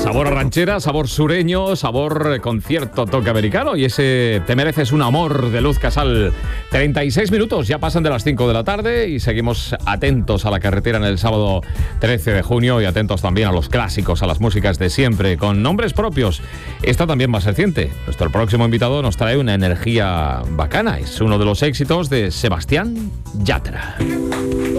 Sabor a ranchera, sabor sureño, sabor con cierto toque americano. Y ese Te mereces un amor de Luz Casal. 36 minutos, ya pasan de las 5 de la tarde y seguimos atentos a la carretera en el sábado 13 de junio y atentos también a los clásicos, a las músicas de siempre, con nombres propios. Esta también va a ser reciente. Nuestro próximo invitado nos trae una energía bacana. Es uno de los éxitos de Sebastián Yatra.